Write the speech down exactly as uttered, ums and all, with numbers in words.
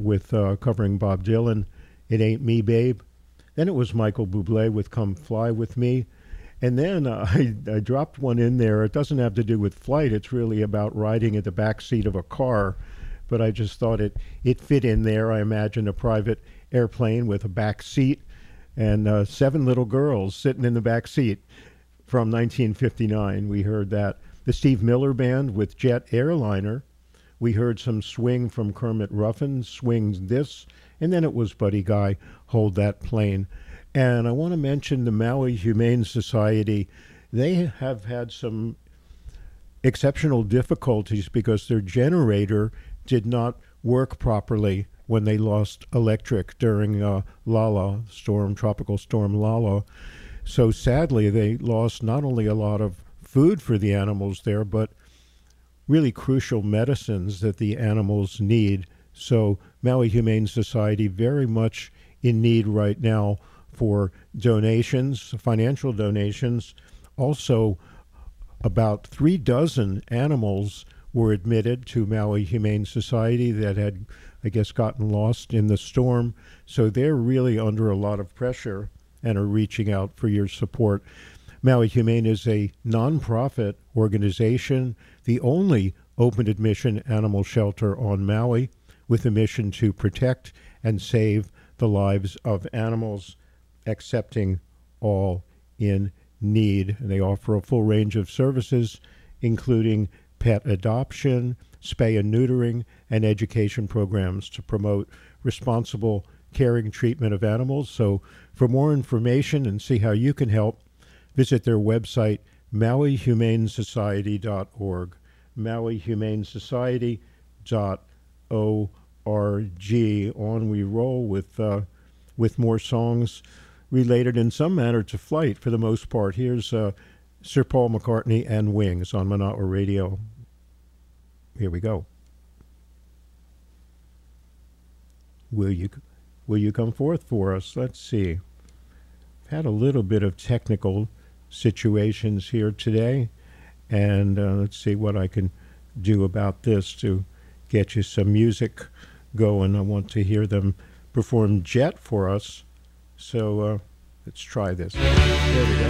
with uh, covering Bob Dylan, It Ain't Me, Babe. Then it was Michael Bublé with Come Fly With Me. And then uh, I, I dropped one in there. It doesn't have to do with flight. It's really about riding in the back seat of a car. But I just thought it, it fit in there. I imagine a private airplane with a back seat and uh, seven little girls sitting in the back seat from nineteen fifty-nine. We heard that. The Steve Miller Band with Jet Airliner. We heard some swing from Kermit Ruffin, Swings This. And then it was Buddy Guy, Hold That Plane. And I want to mention the Maui Humane Society. They have had some exceptional difficulties because their generator did not work properly when they lost electric during uh, Lala storm, tropical storm Lala. So sadly, they lost not only a lot of food for the animals there, but really crucial medicines that the animals need. So Maui Humane Society very much in need right now for donations, financial donations. Also, about three dozen animals were admitted to Maui Humane Society that had, I guess, gotten lost in the storm. So they're really under a lot of pressure and are reaching out for your support. Maui Humane is a nonprofit organization, the only open admission animal shelter on Maui, with a mission to protect and save the lives of animals, accepting all in need. And they offer a full range of services, including pet adoption, spay and neutering, and education programs to promote responsible caring treatment of animals. So for more information and see how you can help, visit their website, maui humane society dot org, maui humane society dot org. On we roll with uh, with more songs related in some manner to flight for the most part. Here's uh, Sir Paul McCartney and Wings on Manawa Radio. Here we go. Will you will you come forth for us? Let's see. I've had a little bit of technical situations here today, and uh, let's see what I can do about this to get you some music going. I want to hear them perform Jet for us, so uh, let's try this. There we go.